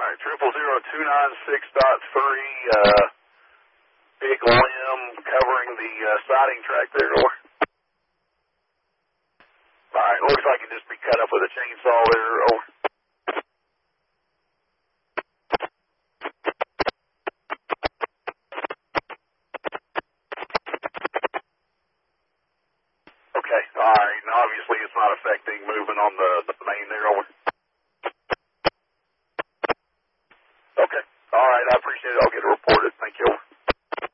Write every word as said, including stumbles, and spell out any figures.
right, triple zero two nine six dot three, uh, big limb covering the uh, siding track there. All right, looks like it just be cut up with a chainsaw there. Over. Okay, all right, and obviously it's not affecting movement on the, the main there. Over. Okay, all right, I appreciate it. I'll get it reported. Thank you.